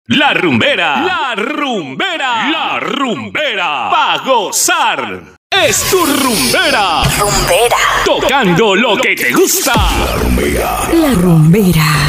La rumbera, la rumbera, la rumbera, pa' gozar. Es tu rumbera. Rumbera. Tocando lo que te gusta. La rumbera.